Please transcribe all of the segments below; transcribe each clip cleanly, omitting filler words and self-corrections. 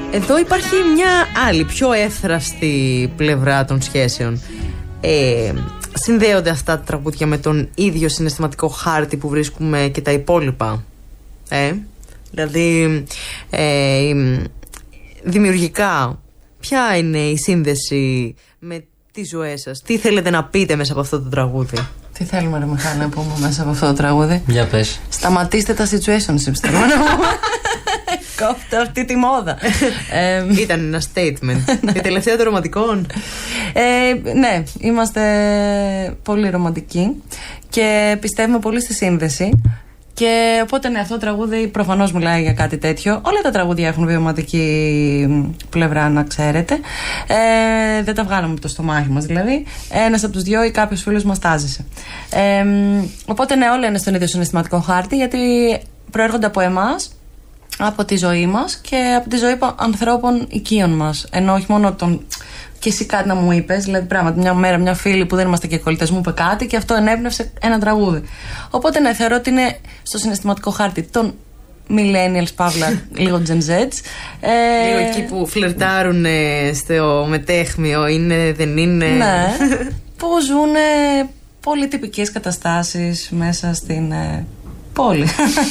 Εδώ υπάρχει μια άλλη, πιο εύθραυστη πλευρά των σχέσεων. Συνδέονται αυτά τα τραγούδια με τον ίδιο συναισθηματικό χάρτη που βρίσκουμε και τα υπόλοιπα. Δηλαδή, δημιουργικά, ποια είναι η σύνδεση με τις ζωές σας? Τι θέλετε να πείτε μέσα από αυτό το τραγούδι? Τι θέλουμε, ρε Μιχάλη, να πούμε μέσα από αυτό το τραγούδι? Για πες. Σταματήστε τα situationships, θέλουμε να πούμε. Κόφτε αυτή τη μόδα. Ήταν ένα statement. Η τελευταία των ρομαντικών. Ναι, είμαστε πολύ ρομαντικοί και πιστεύουμε πολύ στη σύνδεση. Και οπότε ναι, αυτό το τραγούδι προφανώς μιλάει για κάτι τέτοιο. Όλα τα τραγούδια έχουν βιωματική πλευρά, να ξέρετε. Δεν τα βγάλαμε από το στομάχι μας, δηλαδή. Ένας από τους δυο ή κάποιος φίλος μας τάζησε. Οπότε ναι, όλα είναι στον ίδιο συναισθηματικό χάρτη, γιατί προέρχονται από εμάς, από τη ζωή μας και από τη ζωή ανθρώπων οικείων μας. Ενώ όχι μόνο τον. Και εσύ κάτι να μου είπες, δηλαδή πράγματι μια μέρα μια φίλη που δεν είμαστε και κολλητές μου είπε κάτι και αυτό ενέπνευσε ένα τραγούδι. Οπότε ναι, θεωρώ ότι είναι στο συναισθηματικό χάρτη των millennials, παύλα λίγο Gen Z. Λίγο εκεί που φλερτάρουν στο μετέχμιο, είναι, δεν είναι. Ναι, που ζουν πολύ τυπικές καταστάσεις μέσα στην πόλη.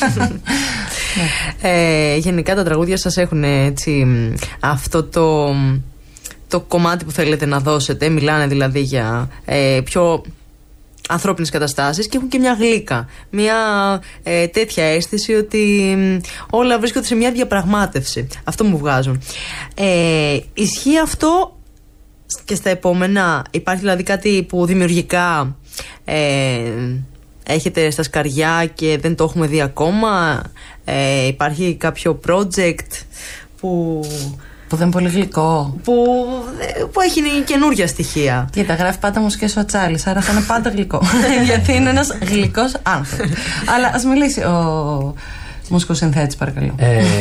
Γενικά τα τραγούδια σας έχουν έτσι αυτό το κομμάτι που θέλετε να δώσετε. Μιλάνε δηλαδή για πιο ανθρώπινες καταστάσεις και έχουν και μια γλύκα, μια τέτοια αίσθηση ότι όλα βρίσκονται σε μια διαπραγμάτευση. Αυτό μου βγάζουν. Ισχύει αυτό και στα επόμενα? Υπάρχει δηλαδή κάτι που δημιουργικά έχετε στα σκαριά και δεν το έχουμε δει ακόμα? Υπάρχει κάποιο project που δεν είναι πολύ γλυκό, που έχει καινούργια στοιχεία? Κοίτα, γράφει πάντα μουσικές ο Ατσάλης, άρα θα είναι πάντα γλυκό. Γιατί είναι ένας γλυκός άνθρωπος. Αλλά ας μιλήσει ο μουσικοσυνθέτης, παρακαλώ.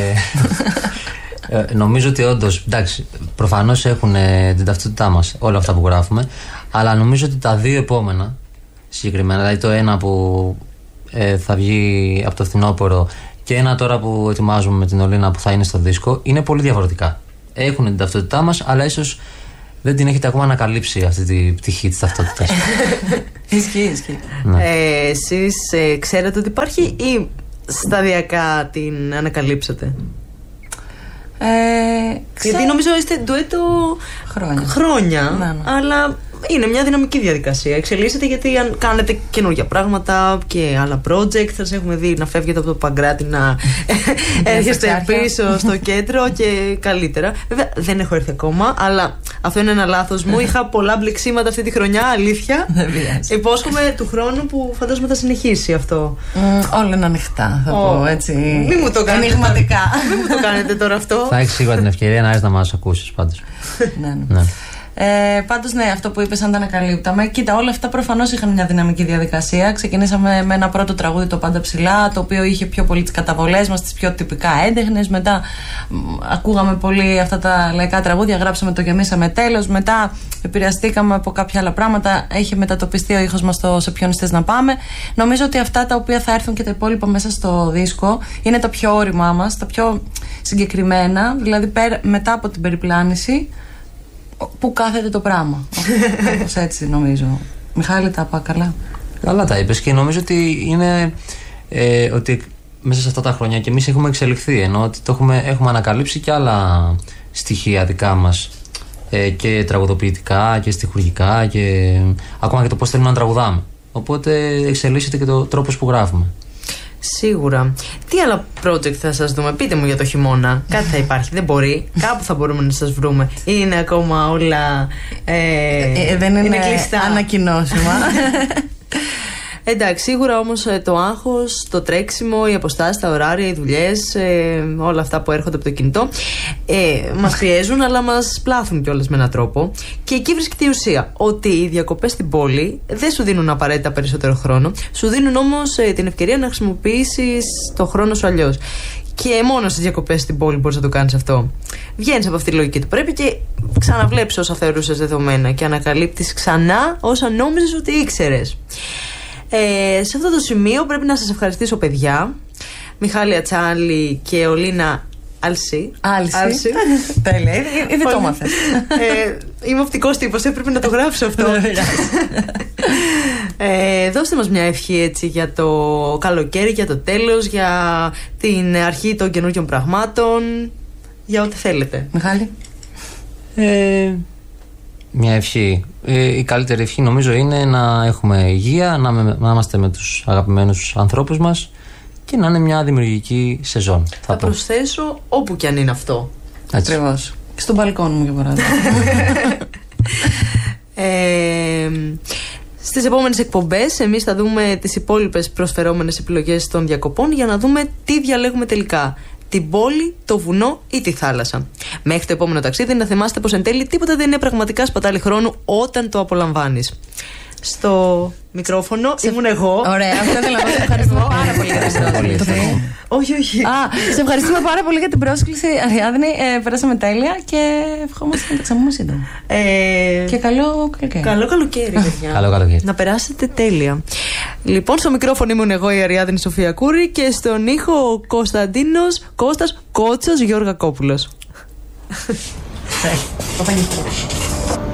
Νομίζω ότι όντως, εντάξει, προφανώς έχουν την ταυτότητά μας όλα αυτά που γράφουμε, αλλά νομίζω ότι τα δύο επόμενα συγκεκριμένα, δηλαδή το ένα που θα βγει από το φθινόπωρο και ένα τώρα που ετοιμάζουμε με την Ολίνα που θα είναι στο δίσκο, είναι πολύ διαφορετικά. Έχουν την ταυτότητά μας, αλλά ίσως δεν την έχετε ακόμα ανακαλύψει αυτή τη πτυχή της ταυτότητας. Ισχύει. Ναι. Εσείς ξέρετε ότι υπάρχει ή σταδιακά την ανακαλύψατε? Γιατί νομίζω είστε ντουέτο χρόνια. Ναι. Αλλά είναι μια δυναμική διαδικασία. Εξελίσσεται, γιατί αν κάνετε καινούργια πράγματα και άλλα project, θα σας έχουμε δει να φεύγετε από το Παγκράτη, να έρχεστε πίσω στο κέντρο και καλύτερα. Βέβαια δεν έχω έρθει ακόμα, αλλά αυτό είναι ένα λάθος μου. Είχα πολλά μπλεξίματα αυτή τη χρονιά, αλήθεια. Υπόσχομαι του χρόνου που φαντάζομαι θα συνεχίσει αυτό. Όλα είναι ανοιχτά, θα πω έτσι. Μην μου το κάνετε. Ενηγματικά. Μην μου το κάνετε τώρα αυτό. Θα έχεις σίγουρα την ευκαιρία να έρθεις να μας ακούσεις πάντως. Ναι. Πάντως ναι, αυτό που είπες, αν τα ανακαλύπταμε. Κοίτα, όλα αυτά προφανώς είχαν μια δυναμική διαδικασία. Ξεκινήσαμε με ένα πρώτο τραγούδι, το Πάντα Ψηλά, το οποίο είχε πιο πολύ τις καταβολές μας, τις πιο τυπικά έντεχνες. Μετά ακούγαμε πολύ αυτά τα λαϊκά τραγούδια, γράψαμε το Γεμίσαμε τέλος. Μετά επηρεαστήκαμε από κάποια άλλα πράγματα. Έχει μετατοπιστεί ο ήχος μας στο Σε ποιον θες να πάμε. Νομίζω ότι αυτά τα οποία θα έρθουν και τα υπόλοιπα μέσα στο δίσκο είναι τα πιο όριμά μας, τα πιο συγκεκριμένα. Δηλαδή μετά από την περιπλάνηση, που κάθεται το πράγμα. Όπως έτσι νομίζω. Μιχάλη, τα είπα καλά? Καλά τα είπες, και νομίζω ότι είναι ότι μέσα σε αυτά τα χρόνια και εμείς έχουμε εξελιχθεί, ενώ ότι έχουμε ανακαλύψει και άλλα στοιχεία δικά μας, και τραγουδοποιητικά και στιχουργικά και ακόμα και το πώς θέλουμε να τραγουδάμε. Οπότε εξελίσσεται και το τρόπος που γράφουμε. Σίγουρα. Τι άλλα project θα σας δούμε? Πείτε μου για το χειμώνα. Κάτι θα υπάρχει, δεν μπορεί? Κάπου θα μπορούμε να σας βρούμε? Είναι ακόμα όλα δεν είναι κλειστά, ανακοινώσιμα? Εντάξει, σίγουρα όμως το άγχος, το τρέξιμο, οι αποστάσεις, τα ωράρια, οι δουλειές, όλα αυτά που έρχονται από το κινητό μας πιέζουν, αλλά μας πλάθουν κιόλας με έναν τρόπο. Και εκεί βρίσκεται η ουσία. Ότι οι διακοπές στην πόλη δεν σου δίνουν απαραίτητα περισσότερο χρόνο, σου δίνουν όμως την ευκαιρία να χρησιμοποιήσεις το χρόνο σου αλλιώς. Και μόνο στις διακοπές στην πόλη μπορείς να το κάνεις αυτό. Βγαίνεις από αυτή τη λογική του πρέπει και ξαναβλέπεις όσα θεωρούσες δεδομένα και ανακαλύπτεις ξανά όσα νόμιζες ότι ήξερες. Σε αυτό το σημείο πρέπει να σας ευχαριστήσω, παιδιά. Μιχάλη Ατσάλη και Ολίνα Άλση. Τέλεια, ήδη το μάθες. Είμαι οπτικός τύπος, έπρεπε να το γράψω αυτό. Δώστε μας μια ευχή έτσι για το καλοκαίρι, για το τέλος, για την αρχή των καινούριων πραγμάτων, για ό,τι θέλετε. Μιχάλη. Μια ευχή. Η καλύτερη ευχή νομίζω είναι να έχουμε υγεία, να είμαστε με τους αγαπημένους ανθρώπους μας και να είναι μια δημιουργική σεζόν. Θα προσθέσω όπου κι αν είναι αυτό. Ακριβώς. Και στον μπαλκόν μου για παράδειγμα. Στις επόμενες εκπομπές εμείς θα δούμε τις υπόλοιπες προσφερόμενες επιλογές των διακοπών για να δούμε τι διαλέγουμε τελικά. Την πόλη, το βουνό ή τη θάλασσα. Μέχρι το επόμενο ταξίδι να θυμάστε πως εν τέλει τίποτα δεν είναι πραγματικά σπατάλη χρόνου όταν το απολαμβάνεις. Στο μικρόφωνο ήμουν εγώ. Ωραία, αυτό ήθελα να πω. Ευχαριστούμε πάρα πολύ για την πρόσκληση. Όχι. Σε ευχαριστούμε πάρα πολύ για την πρόσκληση, Αριάδνη. Περάσαμε τέλεια και ευχόμαστε να τα ξαναπούμε σύντομα. Και καλό καλοκαίρι. Καλό καλοκαίρι, παιδιά. Καλό καλοκαίρι. Να περάσετε τέλεια. Λοιπόν, στο μικρόφωνο ήμουν εγώ, η Αριάδνη Σοφία Κούρη, και στον ήχο ο Κωνσταντίνος Κώστας Κότσος Γιώργακόπουλος.